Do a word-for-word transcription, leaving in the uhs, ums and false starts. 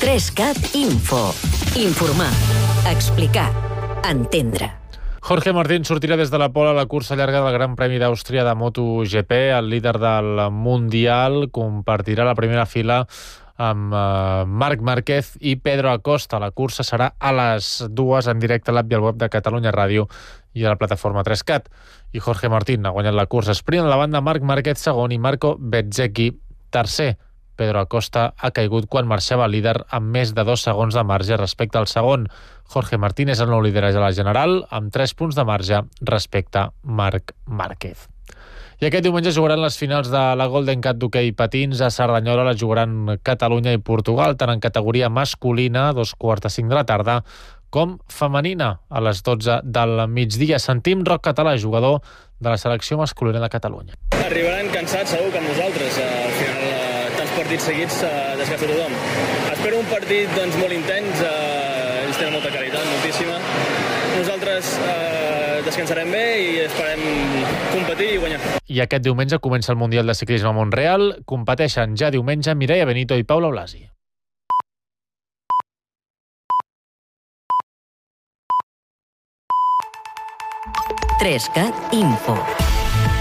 tres cat Info. Informar, explicar, entendre. Jorge Martín sortirà des de la pole a la cursa llarga del Gran Premi d'Àustria de MotoGP. El líder del Mundial compartirà la primera fila amb uh, Marc Márquez i Pedro Acosta. La cursa serà a les dues en directe a l'app i al web de Catalunya Ràdio i a la plataforma tres cat. I Jorge Martín ha guanyat la cursa sprint a la banda, Marc Márquez segon i Marco Bezzecchi tercer. Pedro Acosta ha caigut quan marxava líder amb més de dos segons de marge respecte al segon. Jorge Martín és el nou líder a la general amb tres punts de marge respecte a Marc Márquez. I aquest diumenge jugaran les finals de la Golden Cat d'hoquei patins. A Cerdanyola la jugaran Catalunya i Portugal, tant en categoria masculina, a dos quarts de cinc de la tarda, com femenina, a les dotze del migdia. Sentim Roc Català, jugador de la selecció masculina de Catalunya. Arribaran cansats segur que amb nosaltres. Al final, eh, tants partits seguits eh, desgasta tothom. Espero un partit doncs, molt intens, eh, ells tenen molta qualitat, moltíssima. Nosaltres eh, descansarem bé i esperem competir i guanyar. I aquest diumenge comença el Mundial de Ciclisme a Montreal. Competeixen ja diumenge Mireia Benito i Paula Blasi. tres cat Info.